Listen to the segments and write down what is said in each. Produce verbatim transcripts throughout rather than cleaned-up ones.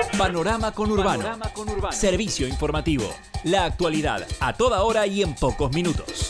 Panorama Conurbano. Servicio informativo. La actualidad a toda hora y en pocos minutos.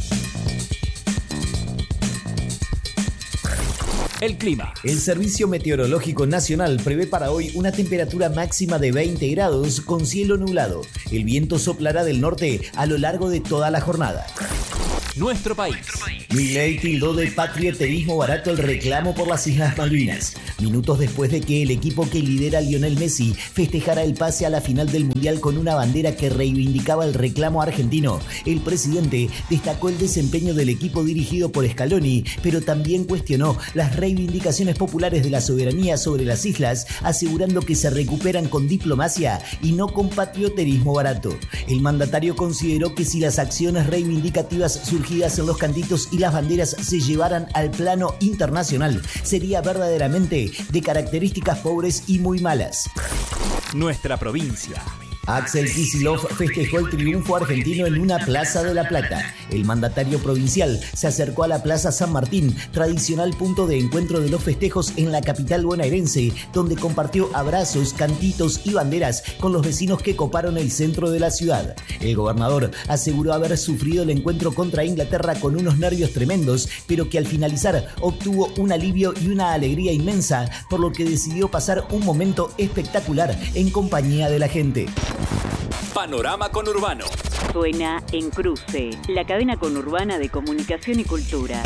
El clima. El Servicio Meteorológico Nacional prevé para hoy una temperatura máxima de veinte grados con cielo nublado. El viento soplará del norte a lo largo de toda la jornada. Nuestro país. Milei tildó de patrioterismo barato el reclamo por las Islas Malvinas. Minutos después de que el equipo que lidera Lionel Messi festejara el pase a la final del Mundial con una bandera que reivindicaba el reclamo argentino, el presidente destacó el desempeño del equipo dirigido por Scaloni, pero también cuestionó las reivindicaciones populares de la soberanía sobre las islas, asegurando que se recuperan con diplomacia y no con patrioterismo barato. El mandatario consideró que si las acciones reivindicativas surgidas en los canditos y las banderas se llevaran al plano internacional, sería verdaderamente de características pobres y muy malas. Nuestra provincia. Axel Kicillof festejó el triunfo argentino en una plaza de La Plata. El mandatario provincial se acercó a la Plaza San Martín, tradicional punto de encuentro de los festejos en la capital bonaerense, donde compartió abrazos, cantitos y banderas con los vecinos que coparon el centro de la ciudad. El gobernador aseguró haber sufrido el encuentro contra Inglaterra con unos nervios tremendos, pero que al finalizar obtuvo un alivio y una alegría inmensa, por lo que decidió pasar un momento espectacular en compañía de la gente. Panorama Conurbano. Suena en Cruce, la cadena conurbana de comunicación y cultura.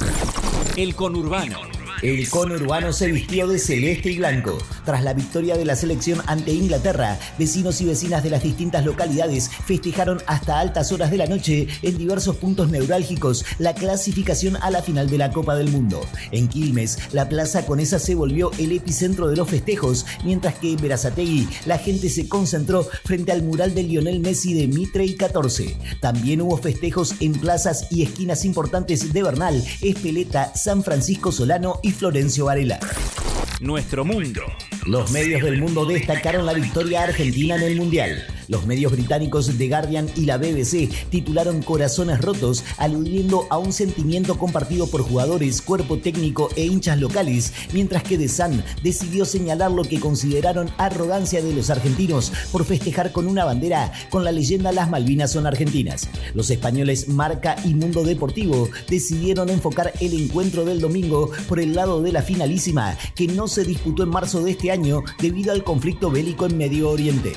El conurbano. El conurbano se vistió de celeste y blanco. Tras la victoria de la selección ante Inglaterra, vecinos y vecinas de las distintas localidades festejaron hasta altas horas de la noche en diversos puntos neurálgicos la clasificación a la final de la Copa del Mundo. En Quilmes, la Plaza Conesa se volvió el epicentro de los festejos, mientras que en Berazategui la gente se concentró frente al mural de Lionel Messi de Mitre y catorce. También hubo festejos en plazas y esquinas importantes de Bernal, Espeleta, San Francisco Solano y Florencio Varela. Nuestro mundo. Los medios del mundo destacaron la victoria argentina en el Mundial. Los medios británicos The Guardian y la B B C titularon Corazones rotos, aludiendo a un sentimiento compartido por jugadores, cuerpo técnico e hinchas locales, mientras que The Sun decidió señalar lo que consideraron arrogancia de los argentinos por festejar con una bandera con la leyenda Las Malvinas son argentinas. Los españoles Marca y Mundo Deportivo decidieron enfocar el encuentro del domingo por el lado de la finalísima, que no se disputó en marzo de este año debido al conflicto bélico en Medio Oriente.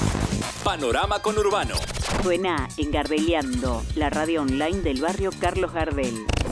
Panorama Conurbano. Suena en Gardeliando, la radio online del barrio Carlos Gardel.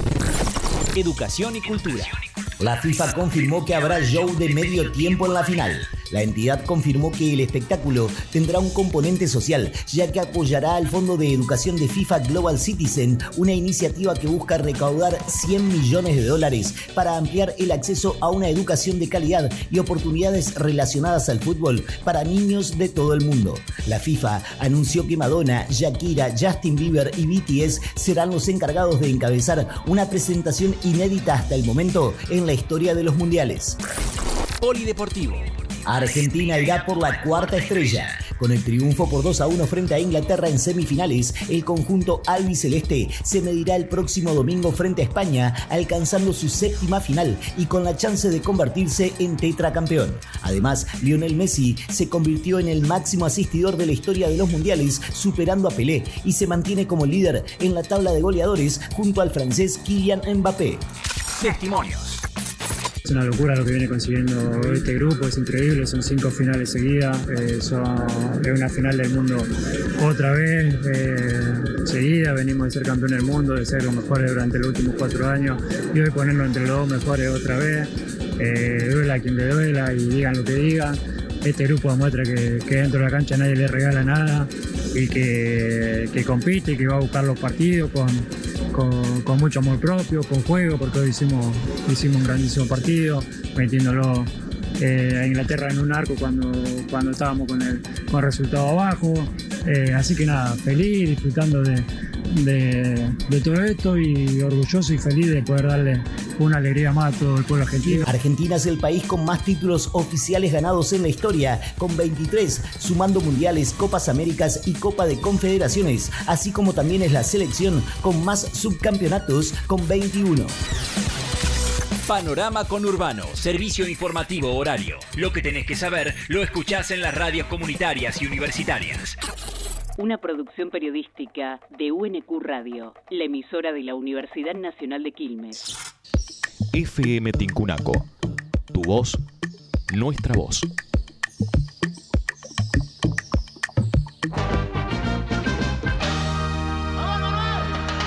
Educación y cultura. La FIFA confirmó que habrá show de medio tiempo en la final. La entidad confirmó que el espectáculo tendrá un componente social, ya que apoyará al Fondo de Educación de FIFA Global Citizen, una iniciativa que busca recaudar cien millones de dólares para ampliar el acceso a una educación de calidad y oportunidades relacionadas al fútbol para niños de todo el mundo. La FIFA anunció que Madonna, Shakira, Justin Bieber y B T S serán los encargados de encabezar una presentación inédita hasta el momento en la historia de los mundiales. Polideportivo. Argentina irá por la cuarta estrella. Con el triunfo por dos a uno frente a Inglaterra en semifinales, el conjunto albiceleste se medirá el próximo domingo frente a España, alcanzando su séptima final y con la chance de convertirse en tetracampeón. Además, Lionel Messi se convirtió en el máximo asistidor de la historia de los mundiales, superando a Pelé, y se mantiene como líder en la tabla de goleadores junto al francés Kylian Mbappé. Testimonios. Es una locura lo que viene consiguiendo este grupo, es increíble, son cinco finales seguidas, eh, son, es una final del mundo otra vez, eh, seguida, venimos de ser campeón del mundo, de ser los mejores durante los últimos cuatro años y hoy ponernos entre los dos mejores otra vez, eh, duela a quien le duela y digan lo que digan. Este grupo demuestra que, que dentro de la cancha nadie le regala nada y que, que compite y que va a buscar los partidos con, con, con mucho amor propio, con juego, porque hoy hicimos, hicimos un grandísimo partido, metiéndolo eh, a Inglaterra en un arco cuando, cuando estábamos con el, con el resultado abajo. Eh, así que nada, feliz, disfrutando de, de, de todo esto y orgulloso y feliz de poder darle una alegría más a todo el pueblo argentino. Argentina es el país con más títulos oficiales ganados en la historia, con veintitrés, sumando mundiales, Copas Américas y Copa de Confederaciones, así como también es la selección con más subcampeonatos, con veintiuno. Panorama Conurbano, servicio informativo horario. Lo que tenés que saber lo escuchás en las radios comunitarias y universitarias. Una producción periodística de U N Q Radio, la emisora de la Universidad Nacional de Quilmes. F M Tincunaco, tu voz, nuestra voz.